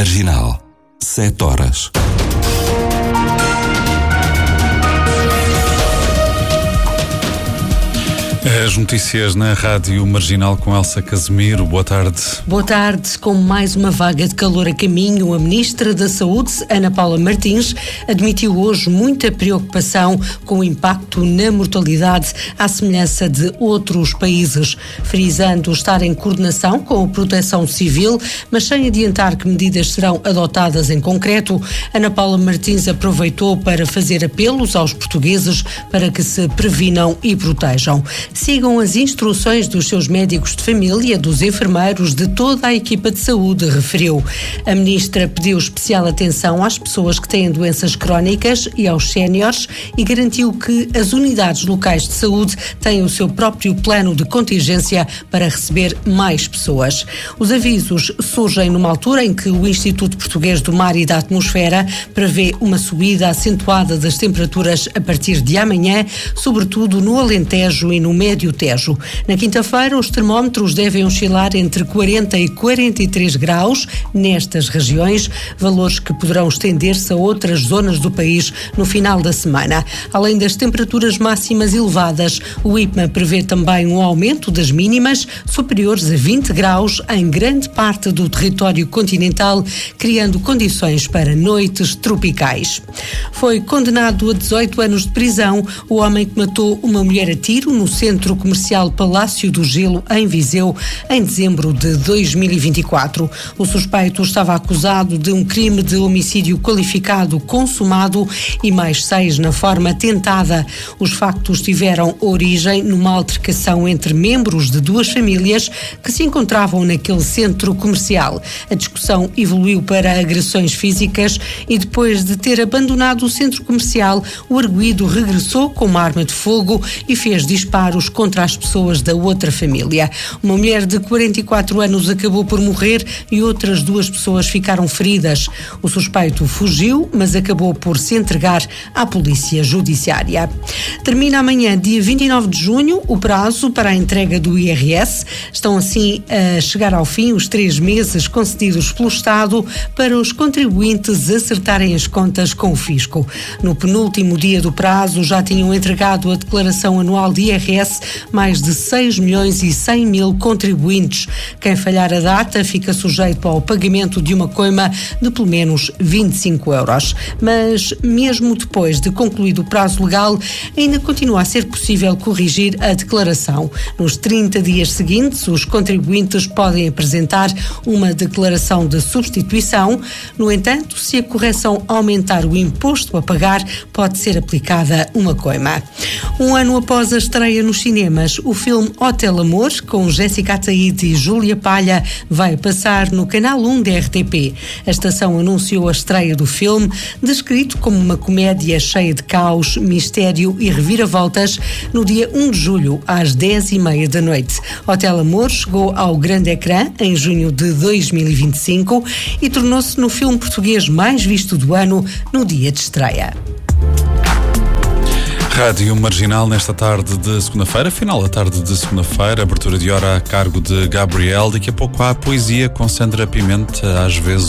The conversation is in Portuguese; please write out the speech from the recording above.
Marginal, 7 horas. As notícias na Rádio Marginal com Elsa Casimiro. Boa tarde. Boa tarde. Com mais uma vaga de calor a caminho, a Ministra da Saúde, Ana Paula Martins, admitiu hoje muita preocupação com o impacto na mortalidade à semelhança de outros países, frisando estar em coordenação com a Proteção Civil, mas sem adiantar que medidas serão adotadas em concreto. Ana Paula Martins aproveitou para fazer apelos aos portugueses para que se previnam e protejam. Sigam as instruções dos seus médicos de família, dos enfermeiros, de toda a equipa de saúde, referiu. A ministra pediu especial atenção às pessoas que têm doenças crónicas e aos séniores e garantiu que as unidades locais de saúde têm o seu próprio plano de contingência para receber mais pessoas. Os avisos surgem numa altura em que o Instituto Português do Mar e da Atmosfera prevê uma subida acentuada das temperaturas a partir de amanhã, sobretudo no Alentejo e no Médio Tejo. Na quinta-feira, os termómetros devem oscilar entre 40 e 43 graus nestas regiões, valores que poderão estender-se a outras zonas do país no final da semana. Além das temperaturas máximas elevadas, o IPMA prevê também um aumento das mínimas superiores a 20 graus em grande parte do território continental, criando condições para noites tropicais. Foi condenado a 18 anos de prisão o homem que matou uma mulher a tiro no Centro Comercial Palácio do Gelo, em Viseu, em dezembro de 2024. O suspeito estava acusado de um crime de homicídio qualificado consumado e mais 6 na forma tentada. Os factos tiveram origem numa altercação entre membros de 2 famílias que se encontravam naquele centro comercial. A discussão evoluiu para agressões físicas e, depois de ter abandonado o centro comercial, o arguido regressou com uma arma de fogo e fez disparos contra as pessoas da outra família. Uma mulher de 44 anos acabou por morrer e outras 2 pessoas ficaram feridas. O suspeito fugiu, mas acabou por se entregar à polícia judiciária. Termina amanhã, dia 29 de junho, o prazo para a entrega do IRS. Estão assim a chegar ao fim os 3 meses concedidos pelo Estado para os contribuintes acertarem as contas com o fisco. No penúltimo dia do prazo já tinham entregado a declaração anual de IRS mais de 6 milhões e 100 mil contribuintes. Quem falhar a data fica sujeito ao pagamento de uma coima de pelo menos 25 euros. Mas, mesmo depois de concluído o prazo legal, ainda continua a ser possível corrigir a declaração. Nos 30 dias seguintes, os contribuintes podem apresentar uma declaração de substituição. No entanto, se a correção aumentar o imposto a pagar, pode ser aplicada uma coima. Um ano após a estreia nos cinemas, o filme Hotel Amor, com Jéssica Ataíde e Júlia Palha, vai passar no Canal 1 da RTP. A estação anunciou a estreia do filme, descrito como uma comédia cheia de caos, mistério e reviravoltas, no dia 1 de julho, às 10h30 da noite. Hotel Amor chegou ao grande ecrã em junho de 2025 e tornou-se no filme português mais visto do ano no dia de estreia. Rádio Marginal nesta tarde de segunda-feira, final da tarde de segunda-feira, abertura de hora a cargo de Gabriel. Daqui a pouco há poesia com Sandra Pimenta, às vezes